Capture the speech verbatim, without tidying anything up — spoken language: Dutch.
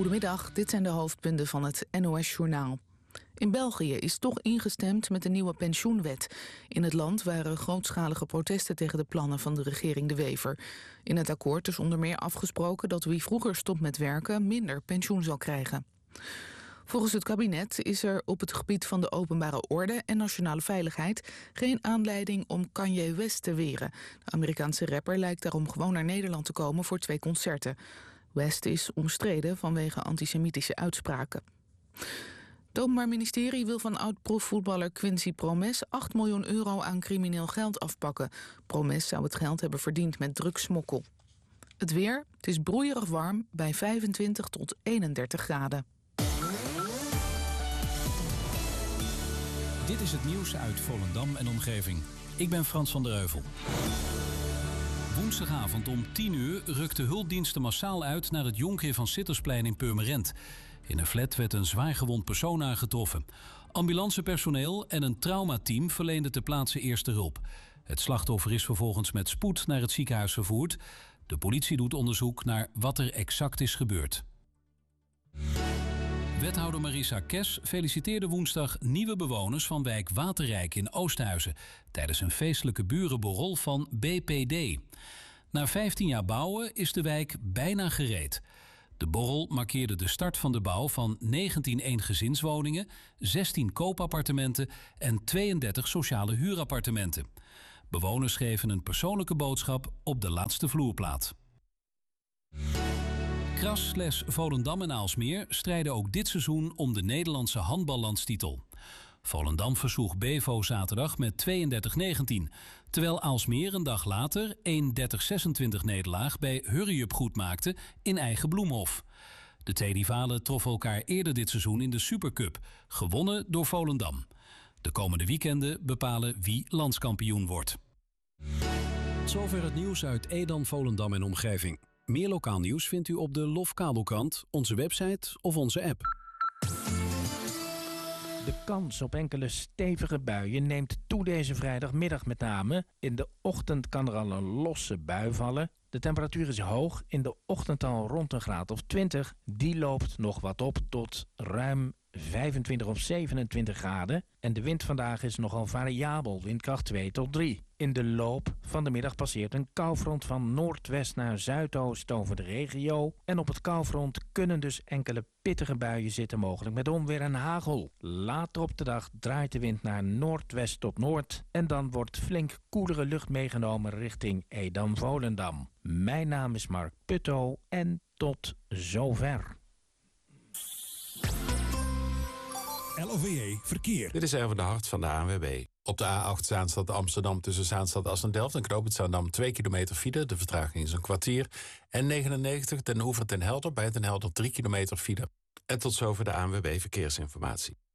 Goedemiddag, dit zijn de hoofdpunten van het N O S-journaal. In België is toch ingestemd met de nieuwe pensioenwet. In het land waren grootschalige protesten tegen de plannen van de regering De Wever. In het akkoord is onder meer afgesproken dat wie vroeger stopt met werken minder pensioen zal krijgen. Volgens het kabinet is er op het gebied van de openbare orde en nationale veiligheid geen aanleiding om Kanye West te weren. De Amerikaanse rapper lijkt daarom gewoon naar Nederland te komen voor twee concerten. West is omstreden vanwege antisemitische uitspraken. Het Openbaar Ministerie wil van oud-profvoetballer Quincy Promes acht miljoen euro aan crimineel geld afpakken. Promes zou het geld hebben verdiend met drugssmokkel. Het weer, het is broeierig warm bij vijfentwintig tot eenendertig graden. Dit is het nieuws uit Volendam en omgeving. Ik ben Frans van der Heuvel. Woensdagavond om tien uur rukten hulpdiensten massaal uit naar het Jonkheer van Sittersplein in Purmerend. In een flat werd een zwaargewond persoon aangetroffen. Ambulancepersoneel en een traumateam verleenden ter plaatse eerste hulp. Het slachtoffer is vervolgens met spoed naar het ziekenhuis vervoerd. De politie doet onderzoek naar wat er exact is gebeurd. Wethouder Marissa Kes feliciteerde woensdag nieuwe bewoners van wijk Waterrijk in Oosthuizen tijdens een feestelijke burenborrel van B P D. Na vijftien jaar bouwen is de wijk bijna gereed. De borrel markeerde de start van de bouw van negentien eengezinswoningen, zestien koopappartementen en tweeëndertig sociale huurappartementen. Bewoners geven een persoonlijke boodschap op de laatste vloerplaat. Kras slash Volendam en Aalsmeer strijden ook dit seizoen om de Nederlandse handballandstitel. Volendam versloeg Bevo zaterdag met tweeëndertig negentien, terwijl Aalsmeer een dag later een dertig zesentwintig nederlaag bij Hurriup goed maakte in eigen Bloemhof. De twee rivalen troffen elkaar eerder dit seizoen in de Supercup, gewonnen door Volendam. De komende weekenden bepalen wie landskampioen wordt. Zover het nieuws uit Edam, Volendam en omgeving. Meer lokaal nieuws vindt u op de Lof Kabelkrant, onze website of onze app. De kans op enkele stevige buien neemt toe deze vrijdagmiddag met name. In de ochtend kan er al een losse bui vallen. De temperatuur is hoog, in de ochtend al rond een graad of twintig. Die loopt nog wat op tot ruim vijfentwintig of zevenentwintig graden. En de wind vandaag is nogal variabel, windkracht twee tot drie. In de loop van de middag passeert een koufront van noordwest naar zuidoost over de regio. En op het koufront kunnen dus enkele pittige buien zitten, mogelijk met onweer en hagel. Later op de dag draait de wind naar noordwest tot noord. En dan wordt flink koelere lucht meegenomen richting Edam-Volendam. Mijn naam is Mark Putto en tot zover. L O V E Verkeer. Dit is even de hart van de A N W B. Op de A acht Zaanstad Amsterdam tussen Zaanstad Assendelft en Knoopend Zaandam twee kilometer file. De vertraging is een kwartier. En negenennegentig Den Oever ten Helder bij Den Helder drie kilometer file. En tot zover de A N W B Verkeersinformatie.